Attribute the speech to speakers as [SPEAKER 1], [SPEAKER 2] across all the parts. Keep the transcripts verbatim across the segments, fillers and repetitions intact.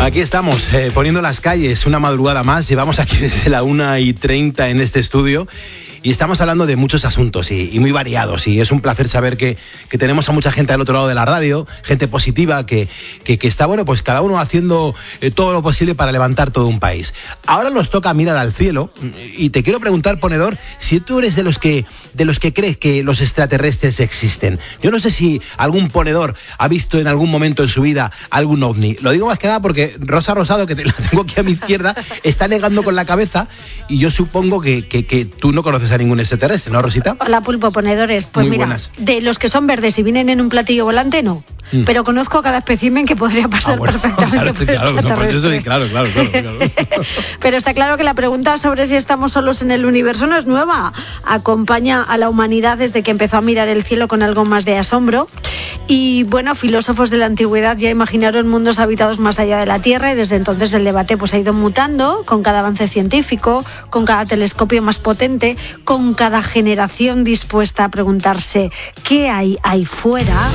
[SPEAKER 1] Aquí estamos, eh, poniendo las calles, una madrugada más. Llevamos aquí desde la una y treinta en este estudio y estamos hablando de muchos asuntos y, y muy variados. Y es un placer saber que, que tenemos a mucha gente al otro lado de la radio, gente positiva, que, que, que está, bueno, pues cada uno haciendo eh, todo lo posible para levantar todo un país. Ahora nos toca mirar al cielo y te quiero preguntar, ponedor, si tú eres de los que, de los que crees que los extraterrestres existen. Yo no sé si algún ponedor ha visto en algún momento en su vida algún ovni. Lo digo más que nada porque Rosa Rosado, que te, la tengo aquí a mi izquierda, está negando con la cabeza y yo supongo que, que, que tú no conoces a ningún extraterrestre, ¿no, Rosita?
[SPEAKER 2] Hola, pulpo ponedores. Pues
[SPEAKER 1] Muy
[SPEAKER 2] mira,
[SPEAKER 1] buenas.
[SPEAKER 2] De los que son verdes y vienen en un platillo volante, no. Mm. Pero conozco cada espécimen que podría pasar ah, bueno, perfectamente
[SPEAKER 1] claro,
[SPEAKER 2] por
[SPEAKER 1] claro,
[SPEAKER 2] extraterrestre.
[SPEAKER 1] No, eso sí, claro, claro, claro, claro.
[SPEAKER 2] Pero está claro que la pregunta sobre si estamos solos en el universo no es nueva. Acompaña a la humanidad desde que empezó a mirar el cielo con algo más de asombro. Y bueno, filósofos de la antigüedad ya imaginaron mundos habitados más allá de la Tierra y desde entonces el debate pues ha ido mutando con cada avance científico, con cada telescopio más potente, con cada generación dispuesta a preguntarse ¿qué hay ahí fuera?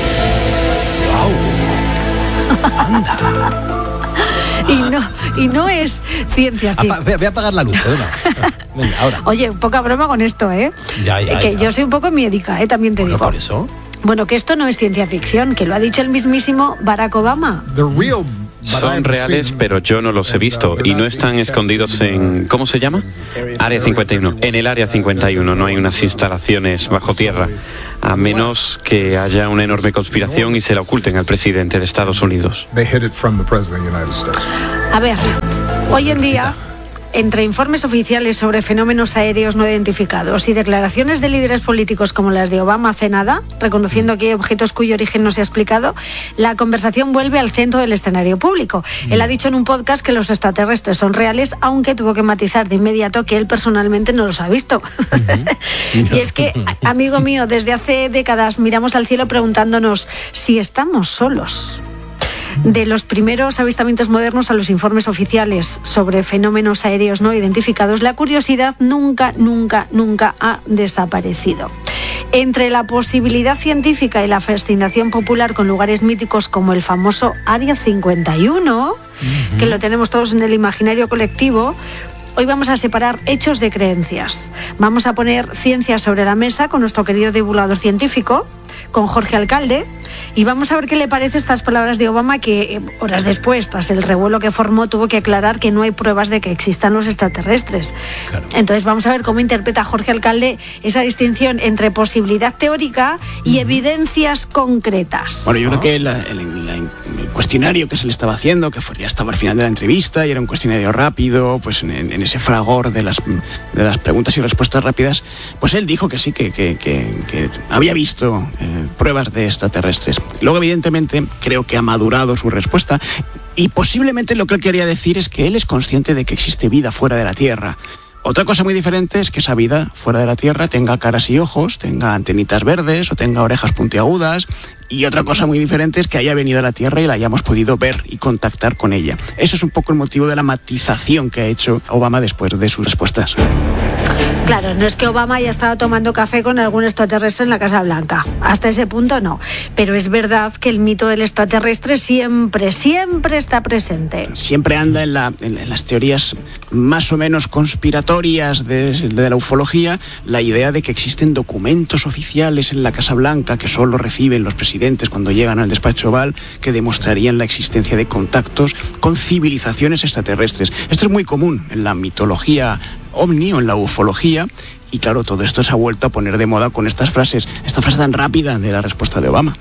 [SPEAKER 1] ¡Wow! ¡Anda!
[SPEAKER 2] Y no, y no es ciencia ficción.
[SPEAKER 1] Voy a apagar la luz, venga. Venga, ahora.
[SPEAKER 2] Oye, poca broma con esto, ¿eh?
[SPEAKER 1] Ya, ya,
[SPEAKER 2] que
[SPEAKER 1] ya.
[SPEAKER 2] yo soy un poco médica, ¿eh? También te
[SPEAKER 1] bueno,
[SPEAKER 2] digo.
[SPEAKER 1] ¿por eso?
[SPEAKER 2] Bueno, que esto no es ciencia ficción, que lo ha dicho el mismísimo Barack Obama.
[SPEAKER 3] Son reales, pero yo no los he visto y no están escondidos en... ¿Cómo se llama? Área cincuenta y uno. En el Área cincuenta y uno no hay unas instalaciones bajo tierra, a menos que haya una enorme conspiración y se la oculten al presidente de Estados Unidos.
[SPEAKER 2] A ver, hoy en día, entre informes oficiales sobre fenómenos aéreos no identificados y declaraciones de líderes políticos como las de Obama hace nada, reconociendo que hay objetos cuyo origen no se ha explicado, la conversación vuelve al centro del escenario público. Mm. Él ha dicho en un podcast que los extraterrestres son reales, aunque tuvo que matizar de inmediato que él personalmente no los ha visto. Mm-hmm. Y es que, amigo mío, desde hace décadas miramos al cielo preguntándonos si estamos solos. De los primeros avistamientos modernos a los informes oficiales sobre fenómenos aéreos no identificados, la curiosidad nunca, nunca, nunca ha desaparecido. Entre la posibilidad científica y la fascinación popular con lugares míticos como el famoso Área cincuenta y uno, uh-huh. que lo tenemos todos en el imaginario colectivo, hoy vamos a separar hechos de creencias. Vamos a poner ciencia sobre la mesa con nuestro querido divulgador científico, con Jorge Alcalde, y vamos a ver qué le parece estas palabras de Obama que eh, horas después, tras el revuelo que formó, tuvo que aclarar que no hay pruebas de que existan los extraterrestres. Claro. Entonces vamos a ver cómo interpreta Jorge Alcalde esa distinción entre posibilidad teórica y uh-huh. evidencias concretas.
[SPEAKER 4] Bueno, yo creo que la, el, el, el cuestionario que se le estaba haciendo, que fue, ya estaba al final de la entrevista y era un cuestionario rápido, pues en, en ese fragor de las, de las preguntas y respuestas rápidas, pues él dijo que sí, que, que, que, que había visto eh, pruebas de extraterrestres. Luego, evidentemente, creo que ha madurado su respuesta y posiblemente lo que él quería decir es que él es consciente de que existe vida fuera de la Tierra. Otra cosa muy diferente es que esa vida fuera de la Tierra tenga caras y ojos, tenga antenitas verdes o tenga orejas puntiagudas. Y otra cosa muy diferente es que haya venido a la Tierra y la hayamos podido ver y contactar con ella. Eso es un poco el motivo de la matización que ha hecho Obama después de sus respuestas.
[SPEAKER 2] Claro, no es que Obama haya estado tomando café con algún extraterrestre en la Casa Blanca. Hasta ese punto no. Pero es verdad que el mito del extraterrestre siempre, siempre está presente.
[SPEAKER 4] Siempre anda en, la, en, en las teorías más o menos conspiratorias de, de la ufología la idea de que existen documentos oficiales en la Casa Blanca que solo reciben los presidentes cuando llegan al despacho oval que demostrarían la existencia de contactos con civilizaciones extraterrestres. Esto es muy común en la mitología ovni o en la ufología y claro, todo esto se ha vuelto a poner de moda con estas frases, esta frase tan rápida de la respuesta de Obama.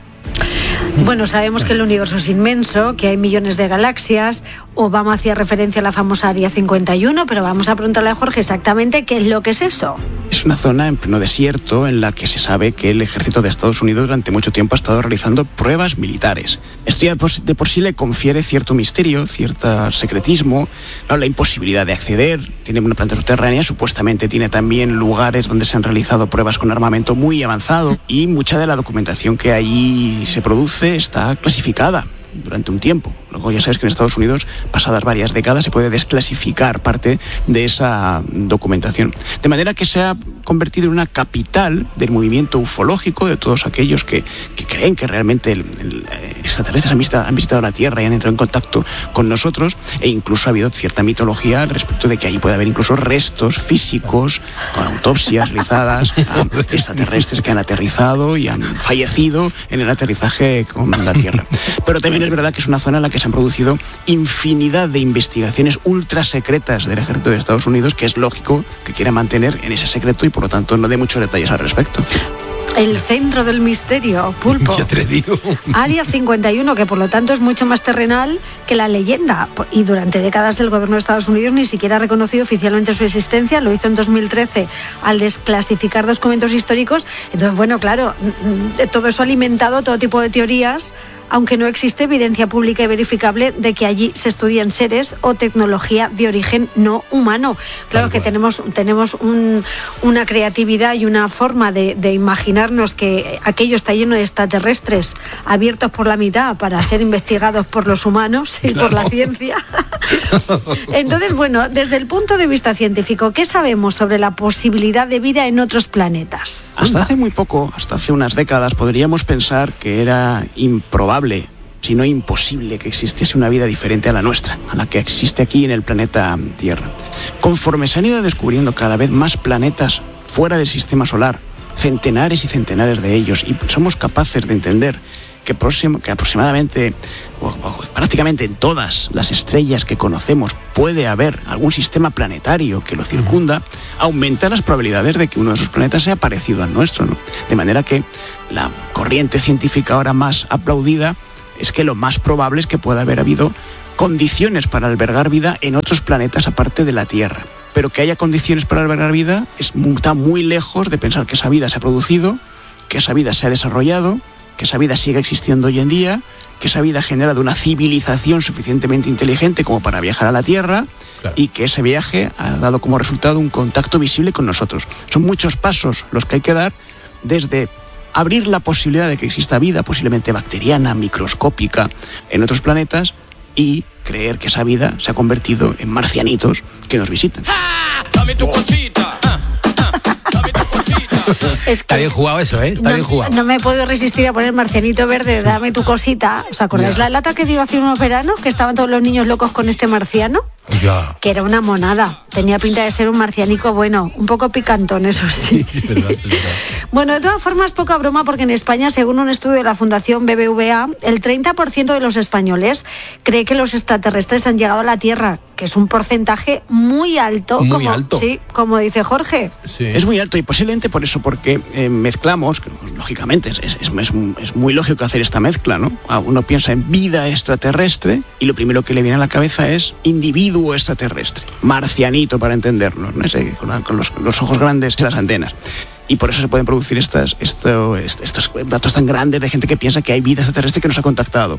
[SPEAKER 2] Bueno, sabemos que el universo es inmenso, que hay millones de galaxias. Obama hacía referencia a la famosa Área cincuenta y uno, pero vamos a preguntarle a Jorge exactamente qué es lo que es eso.
[SPEAKER 4] Es una zona en pleno desierto en la que se sabe que el ejército de Estados Unidos durante mucho tiempo ha estado realizando pruebas militares. Esto ya de por sí le confiere cierto misterio, cierto secretismo, claro, la imposibilidad de acceder. Tiene una planta subterránea, supuestamente tiene también lugares donde se han realizado pruebas con armamento muy avanzado y mucha de la documentación que allí se produce está clasificada. durante un tiempo. Luego ya sabes que en Estados Unidos, pasadas varias décadas, se puede desclasificar parte de esa documentación. De manera que se ha convertido en una capital del movimiento ufológico, de todos aquellos que, que creen que realmente el, el, extraterrestres han visitado, han visitado la Tierra y han entrado en contacto con nosotros, e incluso ha habido cierta mitología al respecto de que ahí puede haber incluso restos físicos con autopsias realizadas a extraterrestres que han aterrizado y han fallecido en el aterrizaje con la Tierra. Pero también es verdad que es una zona en la que se han producido infinidad de investigaciones ultra secretas del ejército de Estados Unidos, que es lógico que quiera mantener en ese secreto y por lo tanto no dé muchos detalles al respecto.
[SPEAKER 2] El centro del misterio, Pulpo.
[SPEAKER 1] Ya te digo.
[SPEAKER 2] Área cincuenta y uno, que por lo tanto es mucho más terrenal que la leyenda. Y durante décadas el gobierno de Estados Unidos ni siquiera ha reconocido oficialmente su existencia. Lo hizo en dos mil trece al desclasificar documentos históricos. Entonces, bueno, claro, todo eso ha alimentado todo tipo de teorías, aunque no existe evidencia pública y verificable de que allí se estudian seres o tecnología de origen no humano. Claro que tenemos, tenemos un, una creatividad y una forma de, de imaginarnos que aquello está lleno de extraterrestres abiertos por la mitad para ser investigados por los humanos y claro, por la ciencia. Entonces, bueno, desde el punto de vista científico, ¿qué sabemos sobre la posibilidad de vida en otros planetas?
[SPEAKER 4] Hasta hace muy poco, hasta hace unas décadas, podríamos pensar que era improbable, si no imposible, que existiese una vida diferente a la nuestra, a la que existe aquí en el planeta Tierra. Conforme se han ido descubriendo cada vez más planetas fuera del sistema solar, centenares y centenares de ellos, y somos capaces de entender que, próximo, que aproximadamente, o, o prácticamente en todas las estrellas que conocemos puede haber algún sistema planetario que lo circunda, aumenta las probabilidades de que uno de esos planetas sea parecido al nuestro, ¿no? De manera que la corriente científica ahora más aplaudida es que lo más probable es que pueda haber habido condiciones para albergar vida en otros planetas aparte de la Tierra. Pero que haya condiciones para albergar vida es muy, está muy lejos de pensar que esa vida se ha producido, que esa vida se ha desarrollado, que esa vida siga existiendo hoy en día, que esa vida ha generado una civilización suficientemente inteligente como para viajar a la Tierra, claro, y que ese viaje ha dado como resultado un contacto visible con nosotros. Son muchos pasos los que hay que dar, desde abrir la posibilidad de que exista vida, posiblemente bacteriana, microscópica, en otros planetas, y creer que esa vida se ha convertido en marcianitos que nos visitan.
[SPEAKER 1] ¡Ah! Dame tu cosita. Ah, ah, dame tu cosita. Es que está bien jugado eso, ¿eh? Está
[SPEAKER 2] no,
[SPEAKER 1] bien jugado.
[SPEAKER 2] No me puedo resistir a poner marcianito verde, dame tu cosita. ¿Os acordáis yeah. la lata que dio hace unos veranos? Que estaban todos los niños locos con este marciano.
[SPEAKER 1] Ya.
[SPEAKER 2] Que era una monada. Tenía pinta de ser un marcianico bueno, un poco picantón, eso sí.
[SPEAKER 1] Sí, es verdad, es verdad.
[SPEAKER 2] Bueno, de todas formas, poca broma, porque en España, según un estudio de la Fundación B B V A, el treinta por ciento de los españoles cree que los extraterrestres han llegado a la Tierra, que es un porcentaje muy alto.
[SPEAKER 1] Muy
[SPEAKER 2] como,
[SPEAKER 1] alto.
[SPEAKER 2] Sí, como dice Jorge.
[SPEAKER 4] Sí. Es muy alto y posiblemente por eso, porque eh, mezclamos, lógicamente, es, es, es, es muy lógico hacer esta mezcla, ¿no? Uno piensa en vida extraterrestre y lo primero que le viene a la cabeza es individuo extraterrestre, marcianito para entendernos, ¿no? Ese, con, la, con los, los ojos grandes y las antenas. Y por eso se pueden producir estas, esto, estos datos tan grandes de gente que piensa que hay vida extraterrestre que nos ha contactado.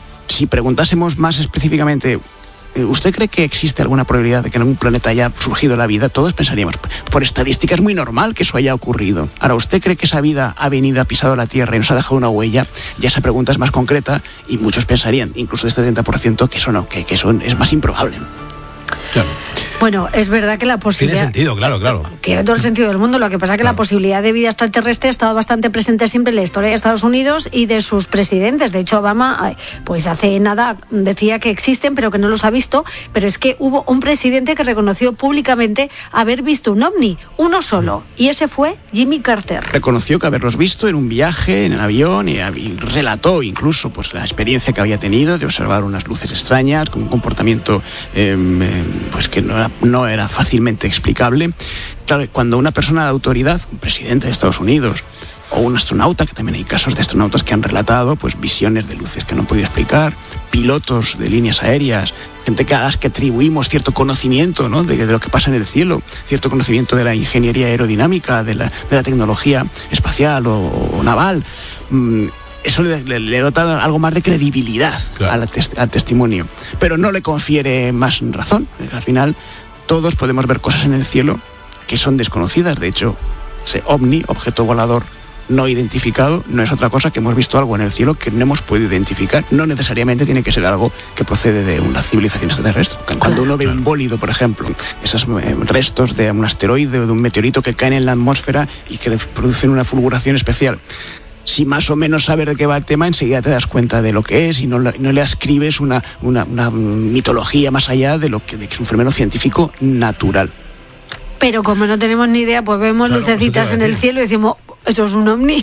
[SPEAKER 4] Si preguntásemos más específicamente, ¿usted cree que existe alguna probabilidad de que en algún planeta haya surgido la vida? Todos pensaríamos, por estadística es muy normal que eso haya ocurrido. Ahora, ¿usted cree que esa vida ha venido, ha pisado la Tierra y nos ha dejado una huella? Ya esa pregunta es más concreta y muchos pensarían, incluso este setenta por ciento, que eso no, que, que eso es más improbable.
[SPEAKER 1] Claro.
[SPEAKER 2] Bueno, es verdad que la posibilidad...
[SPEAKER 1] Tiene sentido, claro, claro.
[SPEAKER 2] Tiene todo el sentido del mundo. Lo que pasa es que claro, la posibilidad de vida extraterrestre ha estado bastante presente siempre en la historia de Estados Unidos y de sus presidentes. De hecho, Obama, pues hace nada decía que existen, pero que no los ha visto. Pero es que hubo un presidente que reconoció públicamente haber visto un ovni, uno solo. Y ese fue Jimmy Carter.
[SPEAKER 4] Reconoció que haberlos visto en un viaje, en el avión, y, y relató incluso pues la experiencia que había tenido de observar unas luces extrañas, con un comportamiento eh, pues que no era no era fácilmente explicable. Claro, cuando una persona de autoridad, un presidente de Estados Unidos o un astronauta, que también hay casos de astronautas que han relatado pues visiones de luces que no han podido explicar, pilotos de líneas aéreas, gente que a las que atribuimos cierto conocimiento, ¿no? de, de lo que pasa en el cielo, cierto conocimiento de la ingeniería aerodinámica, de la, de la tecnología espacial o, o naval, mmm, eso le, le, le dota algo más de credibilidad claro, al, tes, al testimonio, pero no le confiere más razón. Al final todos podemos ver cosas en el cielo que son desconocidas. De hecho, ese ovni, objeto volador no identificado no es otra cosa que hemos visto algo en el cielo que no hemos podido identificar. No necesariamente tiene que ser algo que procede de una civilización extraterrestre. Cuando uno ve un bólido, por ejemplo, esos restos de un asteroide o de un meteorito que caen en la atmósfera y que producen una fulguración especial, si más o menos sabes de qué va el tema, enseguida te das cuenta de lo que es y no, no le ascribes una, una, una mitología más allá de lo que, de que es un fenómeno científico natural.
[SPEAKER 2] Pero como no tenemos ni idea, pues vemos claro, lucecitas en el cielo y decimos, eso es un ovni.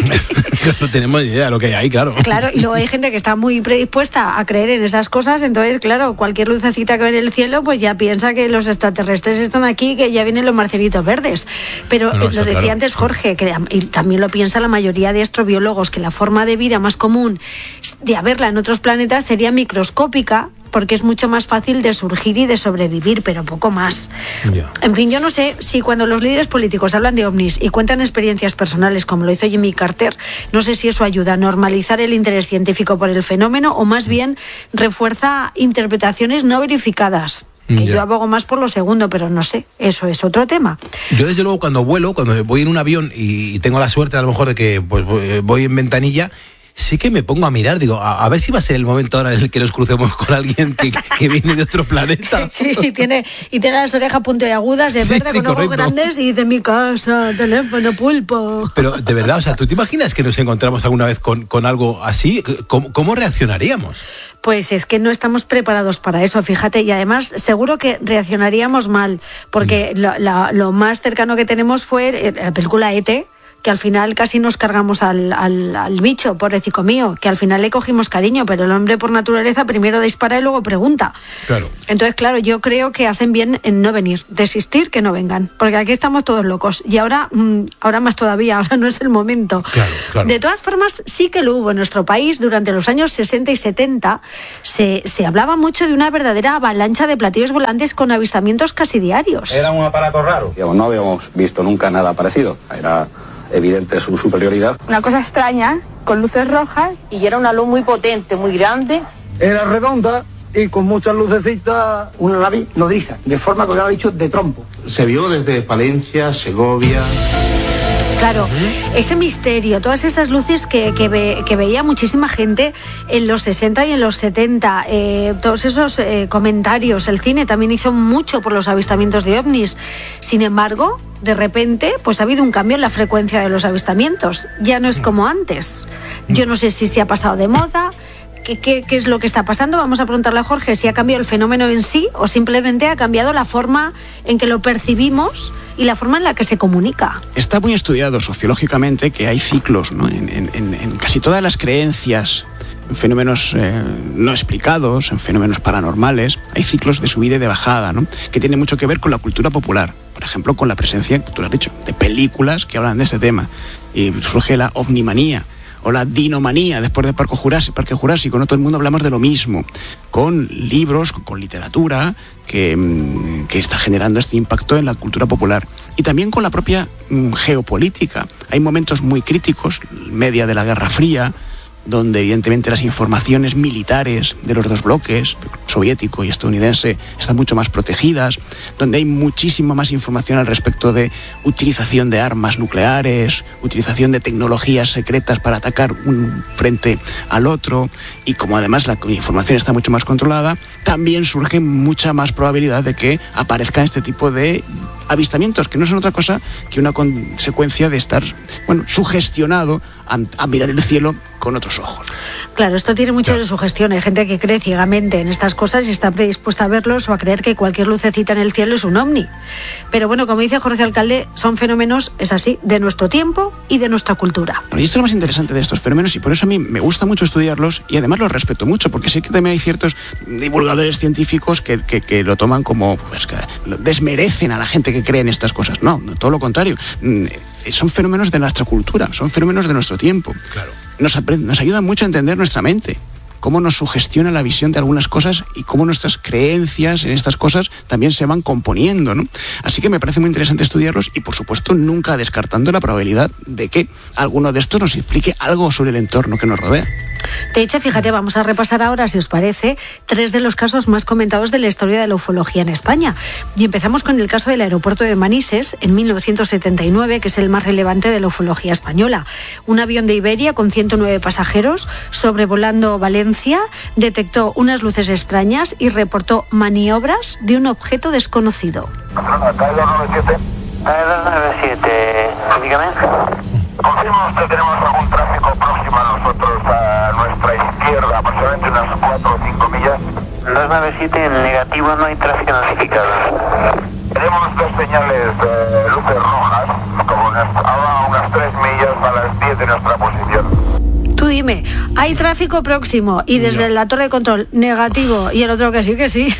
[SPEAKER 1] No tenemos ni idea de lo que hay ahí, claro.
[SPEAKER 2] Claro, y luego hay gente que está muy predispuesta a creer en esas cosas, entonces, claro, cualquier lucecita que ve en el cielo, pues ya piensa que los extraterrestres están aquí, que ya vienen los marcianitos verdes. Pero no, no, lo decía claro. antes Jorge, que y también lo piensa la mayoría de astrobiólogos, que la forma de vida más común de haberla en otros planetas sería microscópica, porque es mucho más fácil de surgir y de sobrevivir, pero poco más. Yeah. En fin, yo no sé si cuando los líderes políticos hablan de ovnis y cuentan experiencias personales, como lo hizo Jimmy Carter, no sé si eso ayuda a normalizar el interés científico por el fenómeno o más bien refuerza interpretaciones no verificadas. Que yeah. yo abogo más por lo segundo, pero no sé, eso es otro tema.
[SPEAKER 1] Yo desde luego cuando vuelo, cuando voy en un avión y tengo la suerte a lo mejor de que pues voy en ventanilla, sí que me pongo a mirar, digo, a, a ver si va a ser el momento ahora en el que nos crucemos con alguien que, que viene de otro planeta.
[SPEAKER 2] Sí, y tiene, y tiene las orejas puntiagudas de sí, verde sí, con correcto. Ojos grandes y dice mi casa, teléfono, pulpo.
[SPEAKER 1] Pero de verdad, o sea, ¿tú te imaginas que nos encontramos alguna vez con, con algo así? ¿Cómo, cómo reaccionaríamos?
[SPEAKER 2] Pues es que no estamos preparados para eso, fíjate, y además seguro que reaccionaríamos mal, porque lo, la, lo más cercano que tenemos fue la película E T, que al final casi nos cargamos al, al, al bicho, pobrecito mío, que al final le cogimos cariño, pero el hombre por naturaleza primero dispara y luego pregunta.
[SPEAKER 1] Claro.
[SPEAKER 2] Entonces, claro, yo creo que hacen bien en no venir, desistir, que no vengan, porque aquí estamos todos locos, y ahora, mmm, ahora más todavía, ahora no es el momento.
[SPEAKER 1] Claro, claro.
[SPEAKER 2] De todas formas, sí que lo hubo en nuestro país durante los años sesenta y setenta, se, se hablaba mucho de una verdadera avalancha de platillos volantes con avistamientos casi diarios.
[SPEAKER 5] Era un aparato raro.
[SPEAKER 6] No habíamos visto nunca nada parecido, era evidente su superioridad.
[SPEAKER 7] Una cosa extraña, con luces rojas, y era una luz muy potente, muy grande.
[SPEAKER 5] Era redonda y con muchas lucecitas, una nave nodriza, de forma que lo había dicho de trompo.
[SPEAKER 8] Se vio desde Palencia, Segovia.
[SPEAKER 2] Claro, ese misterio, todas esas luces que, que, ve, que veía muchísima gente en los sesenta y en los setenta, eh, todos esos eh, comentarios, el cine también hizo mucho por los avistamientos de ovnis. Sin embargo, de repente, pues ha habido un cambio en la frecuencia de los avistamientos. Ya no es como antes. Yo no sé si se ha pasado de moda. ¿Qué, qué, ¿Qué es lo que está pasando? Vamos a preguntarle a Jorge si ha cambiado el fenómeno en sí o simplemente ha cambiado la forma en que lo percibimos y la forma en la que se comunica.
[SPEAKER 4] Está muy estudiado sociológicamente que hay ciclos, ¿no? en, en, en casi todas las creencias, en fenómenos eh, no explicados, en fenómenos paranormales, hay ciclos de subida y de bajada, ¿no? Que tienen mucho que ver con la cultura popular. Por ejemplo, con la presencia, tú lo has dicho, de películas que hablan de este tema. Y surge la ovnimanía o la dinomanía después de Parque Jurásico, Parque Jurásico, ¿no? Todo el mundo hablamos de lo mismo, con libros, con, con literatura que, que está generando este impacto en la cultura popular. Y también con la propia mm, geopolítica. Hay momentos muy críticos, media de la Guerra Fría, donde evidentemente las informaciones militares de los dos bloques, soviético y estadounidense, están mucho más protegidas, donde hay muchísima más información al respecto de utilización de armas nucleares, utilización de tecnologías secretas para atacar un frente al otro, y como además la información está mucho más controlada, también surge mucha más probabilidad de que aparezcan este tipo de avistamientos, que no son otra cosa que una consecuencia de estar, bueno, sugestionado a, a mirar el cielo con otros ojos.
[SPEAKER 2] Claro, esto tiene mucho de sugestión. Hay gente que cree ciegamente en estas cosas y está predispuesta a verlos o a creer que cualquier lucecita en el cielo es un ovni. Pero bueno, como dice Jorge Alcalde, son fenómenos, es así, de nuestro tiempo y de nuestra cultura.
[SPEAKER 4] Y esto es lo más interesante de estos fenómenos y por eso a mí me gusta mucho estudiarlos y además los respeto mucho, porque sé que también hay ciertos divulgadores científicos que, que, que lo toman como, pues, que desmerecen a la gente que cree en estas cosas. No, no, todo lo contrario. Son fenómenos de nuestra cultura, son fenómenos de nuestro tiempo.
[SPEAKER 1] Claro.
[SPEAKER 4] Nos, nos ayudan mucho a entender nuestra mente, cómo nos sugestiona la visión de algunas cosas y cómo nuestras creencias en estas cosas también se van componiendo, ¿no? Así que me parece muy interesante estudiarlos y, por supuesto, nunca descartando la probabilidad de que alguno de estos nos explique algo sobre el entorno que nos rodea.
[SPEAKER 2] De hecho, fíjate, vamos a repasar ahora, si os parece, tres de los casos más comentados de la historia de la ufología en España. Y empezamos con el caso del aeropuerto de Manises, en mil novecientos setenta y nueve, que es el más relevante de la ufología española. Un avión de Iberia con ciento nueve pasajeros, sobrevolando Valencia, detectó unas luces extrañas y reportó maniobras de un objeto desconocido.
[SPEAKER 9] Acá el dos nueve siete. dos nueve siete, dígame. Confirma usted, tenemos algún tráfico próximo a nosotros, a nuestra izquierda, aproximadamente unas cuatro o cinco millas. dos nueve siete, en negativo no hay tráfico notificado. Tenemos dos señales de luces rojas, como unas, ahora unas tres millas a las diez de nuestra posición.
[SPEAKER 2] Tú dime, hay tráfico próximo y desde no. la torre de control negativo y el otro que sí, que sí.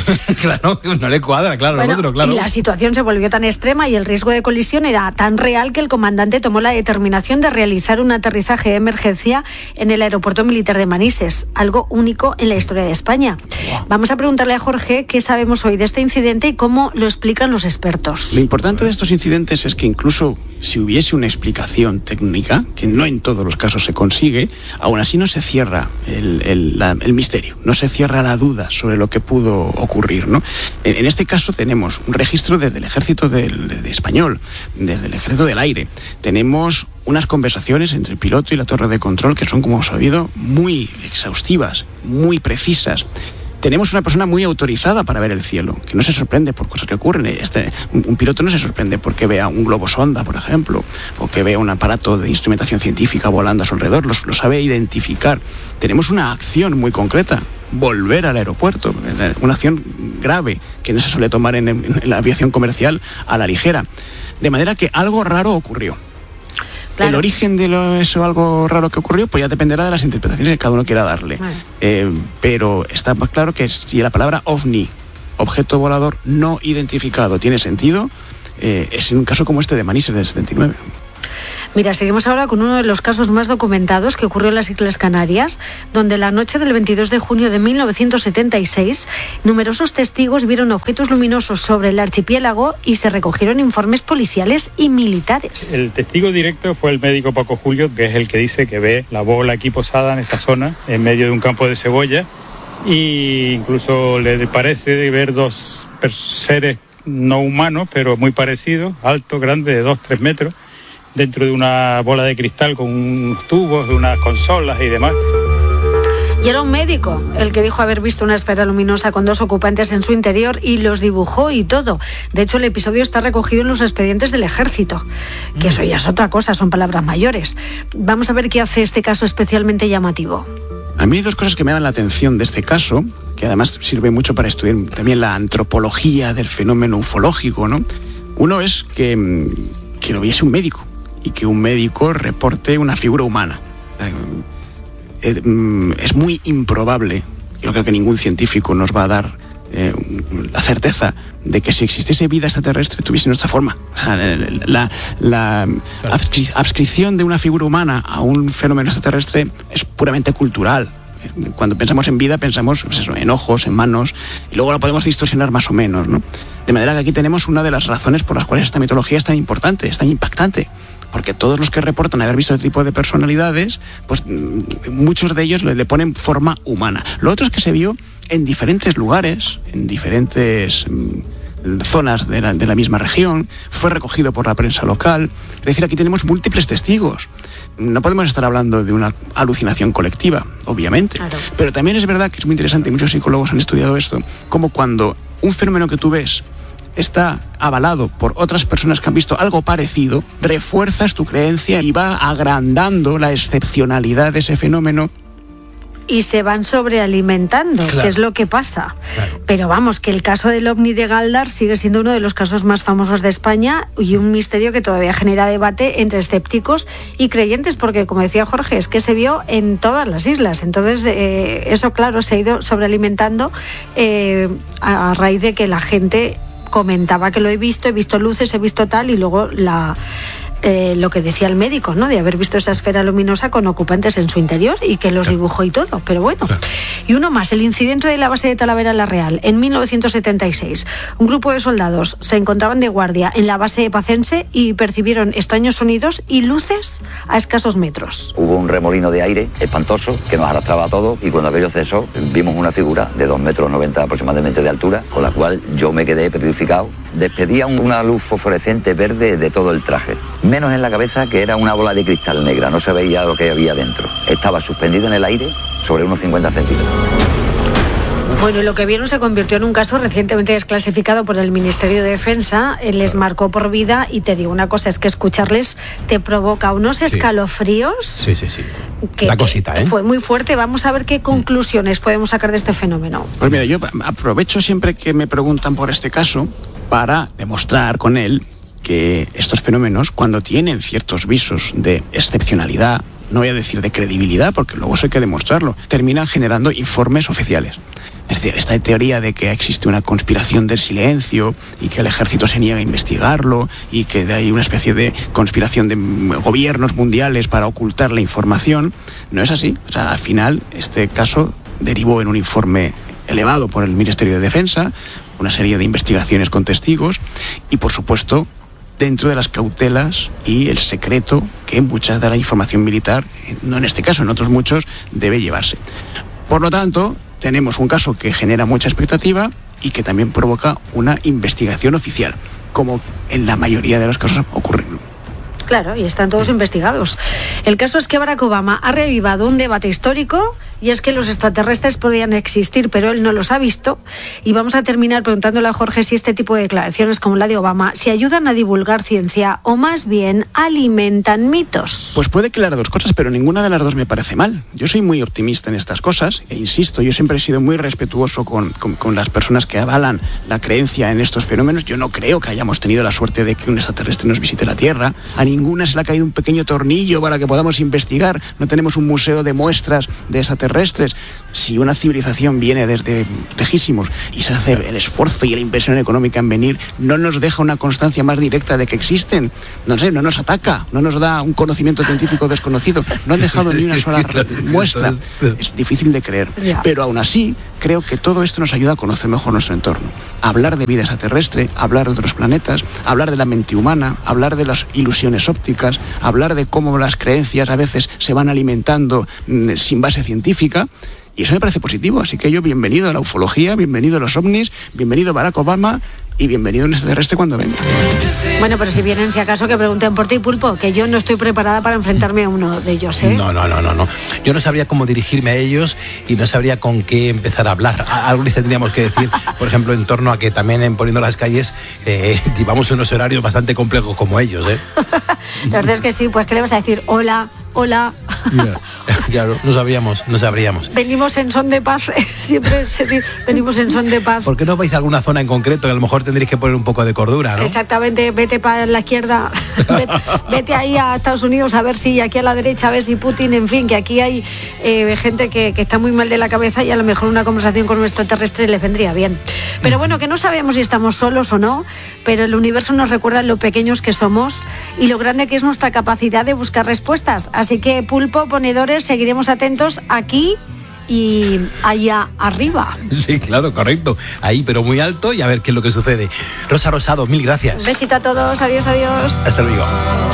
[SPEAKER 1] Claro, no le cuadra, claro, bueno, el otro, claro.
[SPEAKER 2] Y la situación se volvió tan extrema y el riesgo de colisión era tan real que el comandante tomó la determinación de realizar un aterrizaje de emergencia en el aeropuerto militar de Manises, algo único en la historia de España. Wow. Vamos a preguntarle a Jorge qué sabemos hoy de este incidente y cómo lo explican los expertos.
[SPEAKER 4] Lo importante de estos incidentes es que incluso si hubiese una explicación técnica, que no en todos los casos se consigue, aún así no se cierra el, el, la, el misterio, no se cierra la duda sobre lo que pudo ocurrir, ¿no? En, en este caso tenemos un registro desde el ejército del, de, de español, desde el ejército del aire. Tenemos unas conversaciones entre el piloto y la torre de control que son, como hemos sabido, muy exhaustivas, muy precisas. Tenemos una persona muy autorizada para ver el cielo, que no se sorprende por cosas que ocurren. Este, un, un piloto no se sorprende porque vea un globo sonda, por ejemplo, o que vea un aparato de instrumentación científica volando a su alrededor. Los, lo sabe identificar. Tenemos una acción muy concreta, volver al aeropuerto, una acción grave que no se suele tomar en, en la aviación comercial a la ligera. De manera que algo raro ocurrió. Claro. El origen de lo, eso, algo raro que ocurrió, pues ya dependerá de las interpretaciones que cada uno quiera darle. Vale. Eh, pero está más claro que si la palabra ovni, objeto volador no identificado, tiene sentido, eh, es en un caso como este de Manises del setenta y nueve.
[SPEAKER 2] Mira, seguimos ahora con uno de los casos más documentados que ocurrió en las Islas Canarias, donde la noche del veintidós de junio de mil novecientos setenta y seis, numerosos testigos vieron objetos luminosos sobre el archipiélago y se recogieron informes policiales y militares.
[SPEAKER 10] El testigo directo fue el médico Paco Julio, que es el que dice que ve la bola aquí posada en esta zona, en medio de un campo de cebolla, e incluso le parece ver dos seres no humanos, pero muy parecidos, altos, grandes, de dos a tres metros, dentro de una bola de cristal con unos tubos, unas consolas y demás.
[SPEAKER 2] Y era un médico el que dijo haber visto una esfera luminosa con dos ocupantes en su interior y los dibujó y todo. De hecho, el episodio está recogido en los expedientes del ejército, que eso ya es otra cosa, son palabras mayores. Vamos a ver qué hace este caso especialmente llamativo.
[SPEAKER 4] A mí hay dos cosas que me llaman la atención de este caso, que además sirve mucho para estudiar también la antropología del fenómeno ufológico, ¿no? Uno es que, que lo viese un médico, y que un médico reporte una figura humana. Es muy improbable, yo creo que ningún científico nos va a dar eh, la certeza de que si existiese vida extraterrestre tuviese nuestra forma. O sea, la, la adscripción de una figura humana a un fenómeno extraterrestre es puramente cultural. Cuando pensamos en vida pensamos pues eso, en ojos, en manos, y luego lo podemos distorsionar más o menos, ¿no? De manera que aquí tenemos una de las razones por las cuales esta mitología es tan importante, es tan impactante. Porque todos los que reportan haber visto este tipo de personalidades, pues muchos de ellos le, le ponen forma humana. Lo otro es que se vio en diferentes lugares, en diferentes mm, zonas de la, de la misma región, fue recogido por la prensa local. Es decir, aquí tenemos múltiples testigos. No podemos estar hablando de una alucinación colectiva, obviamente. Claro. Pero también es verdad que es muy interesante, y muchos psicólogos han estudiado esto, como cuando un fenómeno que tú ves está avalado por otras personas que han visto algo parecido, refuerzas tu creencia y va agrandando la excepcionalidad de ese fenómeno.
[SPEAKER 2] Y se van sobrealimentando, claro, que es lo que pasa. Claro. Pero vamos, que el caso del ovni de Galdar sigue siendo uno de los casos más famosos de España y un misterio que todavía genera debate entre escépticos y creyentes, porque como decía Jorge, es que se vio en todas las islas. Entonces, eh, eso claro, se ha ido sobrealimentando eh, a, a raíz de que la gente comentaba que lo he visto, he visto luces, he visto tal, y luego la eh, lo que decía el médico, ¿no? De haber visto esa esfera luminosa con ocupantes en su interior y que los dibujó y todo, pero bueno. Claro. Y uno más, el incidente de la base de Talavera la Real, en mil novecientos setenta y seis. Un grupo de soldados se encontraban de guardia en la base epacense y percibieron extraños sonidos y luces a escasos metros.
[SPEAKER 11] Hubo un remolino de aire espantoso que nos arrastraba a todos y cuando aquello cesó vimos una figura de dos metros noventa aproximadamente de altura, con la cual yo me quedé petrificado. Despedía una luz fosforescente verde de todo el traje, menos en la cabeza, que era una bola de cristal negra, no se veía lo que había dentro. Estaba suspendido en el aire sobre unos cincuenta centímetros.
[SPEAKER 2] Bueno, y lo que vieron se convirtió en un caso recientemente desclasificado por el Ministerio de Defensa, les marcó por vida, y te digo una cosa, es que escucharles te provoca unos sí. escalofríos.
[SPEAKER 1] Sí, sí, sí.
[SPEAKER 2] Que,
[SPEAKER 1] la cosita, ¿eh?
[SPEAKER 2] Fue muy fuerte. Vamos a ver qué conclusiones podemos sacar de este fenómeno.
[SPEAKER 4] Pues mira, yo aprovecho siempre que me preguntan por este caso para demostrar con él que estos fenómenos, cuando tienen ciertos visos de excepcionalidad, no voy a decir de credibilidad, porque luego eso hay que demostrarlo, terminan generando informes oficiales. Es decir, esta teoría de que existe una conspiración del silencio y que el ejército se niega a investigarlo y que hay una especie de conspiración de gobiernos mundiales para ocultar la información, no es así. O sea, al final este caso derivó en un informe elevado por el Ministerio de Defensa, una serie de investigaciones con testigos y, por supuesto, dentro de las cautelas y el secreto que mucha de la información militar, no en este caso, en otros muchos, debe llevarse. Por lo tanto, tenemos un caso que genera mucha expectativa y que también provoca una investigación oficial, como en la mayoría de los casos ocurre.
[SPEAKER 2] Claro, y están todos investigados. El caso es que Barack Obama ha reavivado un debate histórico, y es que los extraterrestres podían existir, pero él no los ha visto. Y vamos a terminar preguntándole a Jorge si este tipo de declaraciones como la de Obama si ayudan a divulgar ciencia o más bien alimentan mitos.
[SPEAKER 4] Pues puede que las dos cosas, pero ninguna de las dos me parece mal. Yo soy muy optimista en estas cosas e insisto, yo siempre he sido muy respetuoso con, con, con las personas que avalan la creencia en estos fenómenos. Yo no creo que hayamos tenido la suerte de que un extraterrestre nos visite la Tierra. A ninguna se le ha caído un pequeño tornillo para que podamos investigar. No tenemos un museo de muestras de extraterrestres. Si una civilización viene desde lejísimos y se hace el esfuerzo y la inversión económica en venir, no nos deja una constancia más directa de que existen. No sé, no nos ataca, no nos da un conocimiento científico desconocido. No han dejado ni una sola muestra. Es difícil de creer. Pero aún así, creo que todo esto nos ayuda a conocer mejor nuestro entorno. Hablar de vida extraterrestre, hablar de otros planetas, hablar de la mente humana, hablar de las ilusiones ópticas, hablar de cómo las creencias a veces se van alimentando mmm, sin base científica. Y eso me parece positivo, así que yo bienvenido a la ufología, bienvenido a los ovnis, bienvenido Barack Obama y bienvenido un extraterrestre cuando venga.
[SPEAKER 2] Bueno, pero si vienen, si acaso, que pregunten por ti, Pulpo, que yo no estoy preparada para enfrentarme a uno de ellos, ¿eh?
[SPEAKER 1] No, no, no, no, no. Yo no sabría cómo dirigirme a ellos y no sabría con qué empezar a hablar. Algo les tendríamos que decir, por ejemplo, en torno a que también en Poniendo las Calles eh, llevamos unos horarios bastante complejos como ellos, ¿eh?
[SPEAKER 2] La verdad es que sí, pues ¿qué le vas a decir? Hola, hola.
[SPEAKER 1] Yeah. Claro, no sabríamos, no sabríamos.
[SPEAKER 2] Venimos en son de paz, siempre se dice, venimos en son de paz.
[SPEAKER 1] ¿Por qué no vais a alguna zona en concreto que a lo mejor tendréis que poner un poco de cordura, ¿no?
[SPEAKER 2] Exactamente, vete para la izquierda, vete, vete ahí a Estados Unidos a ver si, aquí a la derecha, a ver si Putin, en fin, que aquí hay eh, gente que, que está muy mal de la cabeza y a lo mejor una conversación con un extraterrestre les vendría bien. Pero bueno, que no sabemos si estamos solos o no, pero el universo nos recuerda lo pequeños que somos y lo grande que es nuestra capacidad de buscar respuestas. Así que, Pulpo, ponedores, seguiremos atentos aquí y allá arriba.
[SPEAKER 1] Sí, claro, correcto. Ahí, pero muy alto, y a ver qué es lo que sucede. Rosa Rosado, mil gracias.
[SPEAKER 2] Un besito a todos. Adiós, adiós.
[SPEAKER 1] Hasta luego.